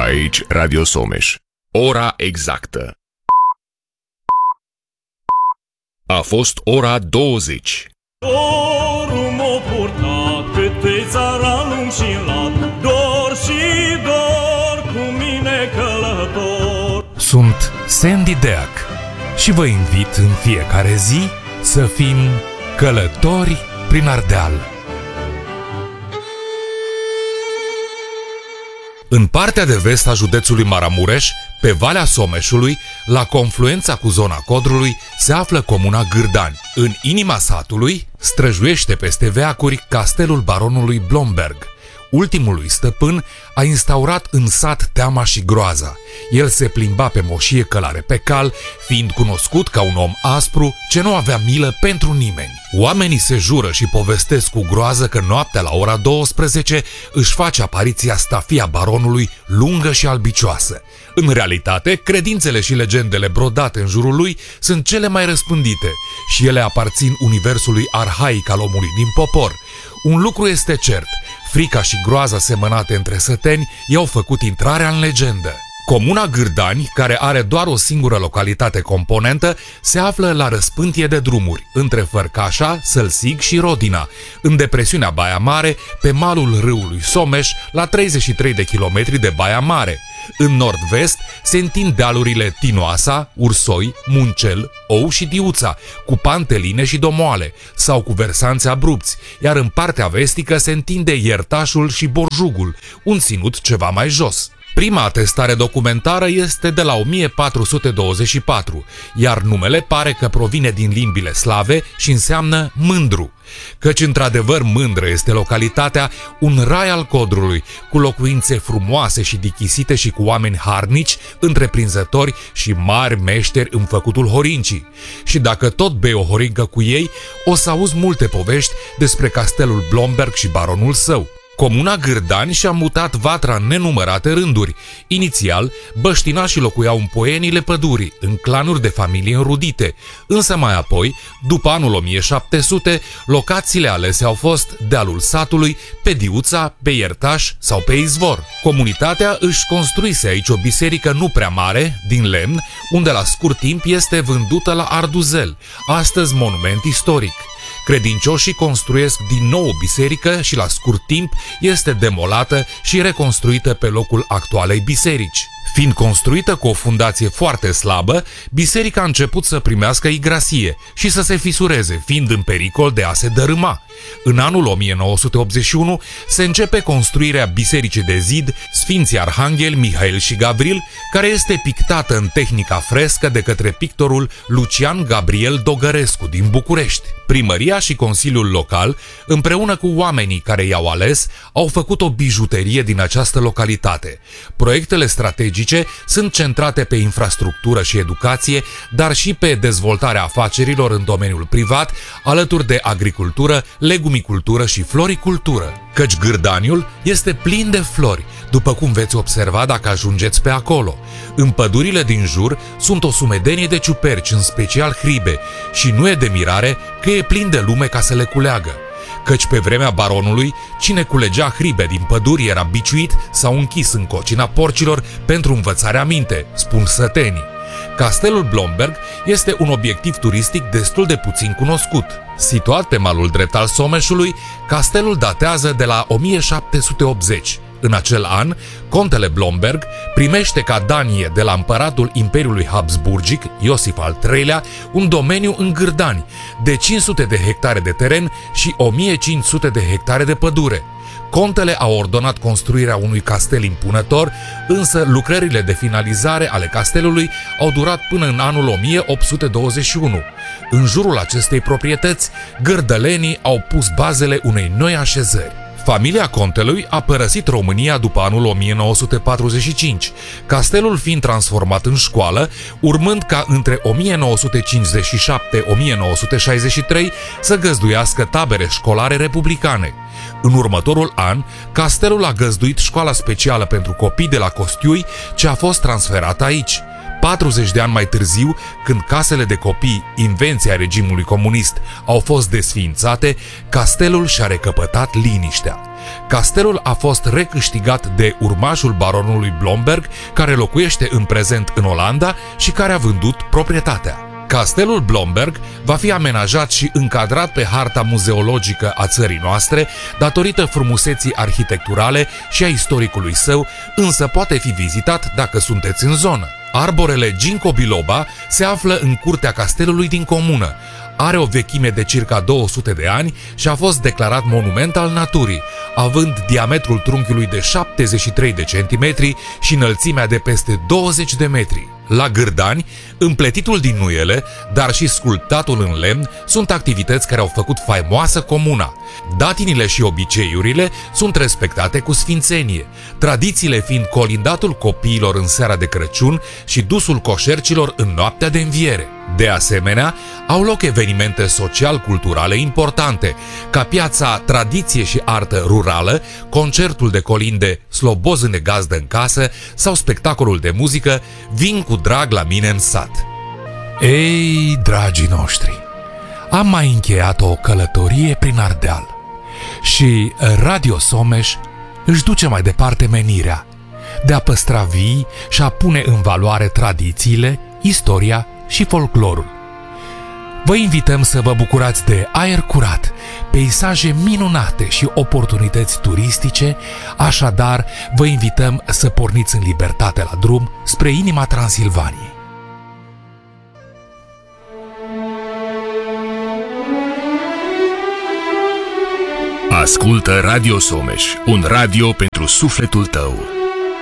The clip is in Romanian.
Aici Radio Someș. Ora exactă. A fost ora 20. Dorul m-o purta câte țara lung și lat, dor și dor cu mine călător. Sunt Sandy Deac și vă invit în fiecare zi să fim călători prin Ardeal. În partea de vest a județului Maramureș, pe Valea Someșului, la confluența cu zona Codrului, se află comuna Gârdani. În inima satului străjuiește peste veacuri castelul baronului Blomberg. Ultimului stăpân a instaurat în sat teama și groaza. El se plimba pe moșie călare pe cal, fiind cunoscut ca un om aspru ce nu avea milă pentru nimeni. Oamenii se jură și povestesc cu groază că noaptea la ora 12 își face apariția stafia baronului, lungă și albicioasă. În realitate, credințele și legendele brodate în jurul lui sunt cele mai răspândite și ele aparțin universului arhaic al omului din popor. Un lucru este cert: frica și groaza semănate între săteni i-au făcut intrarea în legendă. Comuna Gârdani, care are doar o singură localitate componentă, se află la răspântie de drumuri, între Fărcașa, Sălsig și Rodina, în depresiunea Baia Mare, pe malul râului Someș, la 33 de kilometri de Baia Mare. În nord-vest se întind dealurile Tinoasa, Ursoi, Muncel, Ou și Diuța, cu panteline și domoale, sau cu versanțe abrupți, iar în partea vestică se întinde Iertașul și Borjugul, un ținut ceva mai jos. Prima atestare documentară este de la 1424, iar numele pare că provine din limbile slave și înseamnă mândru. Căci într-adevăr mândră este localitatea, un rai al Codrului, cu locuințe frumoase și dichisite și cu oameni harnici, întreprinzători și mari meșteri în făcutul horincii. Și dacă tot bei o horincă cu ei, o să auzi multe povești despre castelul Blomberg și baronul său. Comuna Gârdani și-a mutat vatra în nenumărate rânduri. Inițial, băștinașii locuiau în poienile pădurii, în clanuri de familie înrudite, însă mai apoi, după anul 1700, locațiile alese au fost dealul satului, pe Diuța, pe Iertaș sau pe Izvor. Comunitatea își construise aici o biserică nu prea mare, din lemn, unde la scurt timp este vândută la Arduzel, astăzi monument istoric. Credincioșii construiesc din nou o biserică și la scurt timp este demolată și reconstruită pe locul actualei biserici. Fiind construită cu o fundație foarte slabă, biserica a început să primească igrasie și să se fisureze, fiind în pericol de a se dărâma. În anul 1981 se începe construirea bisericii de zid Sfinții Arhanghel Mihail și Gavril, care este pictată în tehnica frescă de către pictorul Lucian Gabriel Dogărescu din București. Primăria și Consiliul Local, împreună cu oamenii care i-au ales, au făcut o bijuterie din această localitate. Proiectele strategice sunt centrate pe infrastructură și educație, dar și pe dezvoltarea afacerilor în domeniul privat, alături de agricultură, legumicultură și floricultură. Căci Gârdaniul este plin de flori, după cum veți observa dacă ajungeți pe acolo. În pădurile din jur sunt o sumedenie de ciuperci, în special hribe, și nu e de mirare că e plin de lume ca să le culeagă. Căci pe vremea baronului, cine culegea hribe din păduri era biciuit sau închis în cocina porcilor pentru învățarea minte, spun sătenii. Castelul Blomberg este un obiectiv turistic destul de puțin cunoscut. Situat pe malul drept al Someșului, castelul datează de la 1780. În acel an, contele Blomberg primește ca danie de la împăratul Imperiului Habsburgic, Iosif al III-lea, un domeniu în Gârdani, de 500 de hectare de teren și 1500 de hectare de pădure. Contele a ordonat construirea unui castel impunător, însă lucrările de finalizare ale castelului au durat până în anul 1821. În jurul acestei proprietăți, gârdălenii au pus bazele unei noi așezări. Familia contelui a părăsit România după anul 1945, castelul fiind transformat în școală, urmând ca între 1957-1963 să găzduiască tabere școlare republicane. În următorul an, castelul a găzduit școala specială pentru copii de la Costiui, ce a fost transferată aici. 40 de ani mai târziu, când casele de copii, invenția regimului comunist, au fost desființate, castelul și-a recăpătat liniștea. Castelul a fost recâștigat de urmașul baronului Blomberg, care locuiește în prezent în Olanda și care a vândut proprietatea. Castelul Blomberg va fi amenajat și încadrat pe harta muzeologică a țării noastre, datorită frumuseții arhitecturale și a istoricului său, însă poate fi vizitat dacă sunteți în zonă. Arborele Ginkgo biloba se află în curtea castelului din comună. Are o vechime de circa 200 de ani și a fost declarat monument al naturii, având diametrul trunchiului de 73 de centimetri și înălțimea de peste 20 de metri. La Gârdani, împletitul din nuiele, dar și sculptatul în lemn sunt activități care au făcut faimoasă comuna. Datinile și obiceiurile sunt respectate cu sfințenie, tradițiile fiind colindatul copiilor în seara de Crăciun și dusul coșercilor în noaptea de înviere. De asemenea, au loc evenimente social-culturale importante, ca piața Tradiție și Artă Rurală, concertul de colinde Slobozâne gazdă în casă sau spectacolul de muzică Vin cu drag la mine în sat. Ei, dragii noștri, am mai încheiat o călătorie prin Ardeal și Radio Someș își duce mai departe menirea de a păstra vii și a pune în valoare tradițiile, istoria și folclorul. Vă invităm să vă bucurați de aer curat, peisaje minunate și oportunități turistice, așadar vă invităm să porniți în libertate la drum spre inima Transilvaniei. Ascultă Radio Someș, un radio pentru sufletul tău.